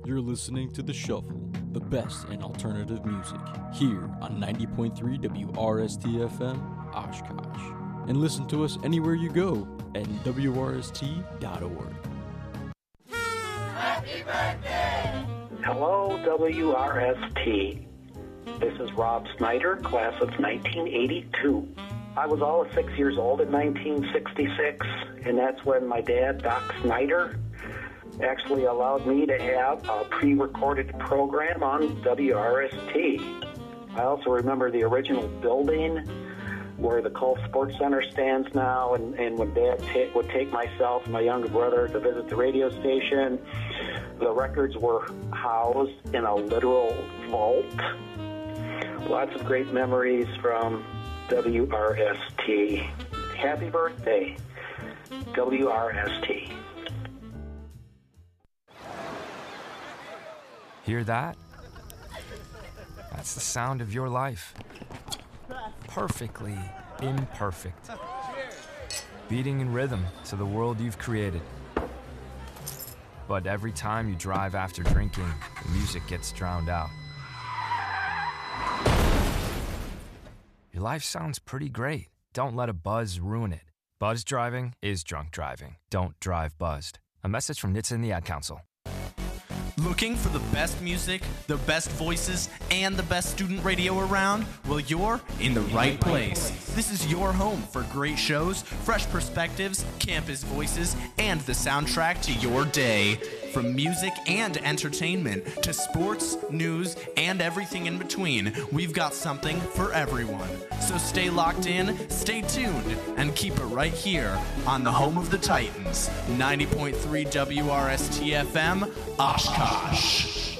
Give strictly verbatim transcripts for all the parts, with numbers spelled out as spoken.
You're listening to The Shuffle, the best in alternative music, here on ninety point three W R S T F M, Oshkosh. And listen to us anywhere you go at W R S T dot org. Happy birthday! Hello, W R S T. This is Rob Snyder, class of nineteen eighty-two. I was all of six years old in nineteen sixty-six, and that's when my dad, Doc Snyder, actually allowed me to have a pre-recorded program on W R S T. I also remember the original building where the Cole Sports Center stands now, and, and when Dad ta- would take myself and my younger brother to visit the radio station, the records were housed in a literal vault. Lots of great memories from W R S T. Happy birthday, W R S T. Hear that? That's the sound of your life. Perfectly imperfect. Beating in rhythm to the world you've created. But every time you drive after drinking, the music gets drowned out. Your life sounds pretty great. Don't let a buzz ruin it. Buzz driving is drunk driving. Don't drive buzzed. A message from N H T S A and the Ad Council. Looking for the best music, the best voices, and the best student radio around? Well, you're in the right place. This is your home for great shows, fresh perspectives, campus voices, and the soundtrack to your day. From music and entertainment to sports, news, and everything in between, we've got something for everyone. So stay locked in, stay tuned, and keep it right here on the home of the Titans, ninety point three W R S T F M, Oshkosh.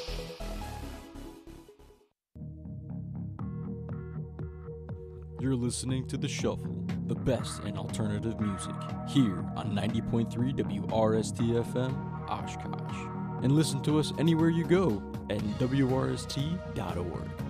You're listening to The Shuffle, the best in alternative music, here on ninety point three W R S T F M, Oshkosh. And listen to us anywhere you go at W R S T dot org.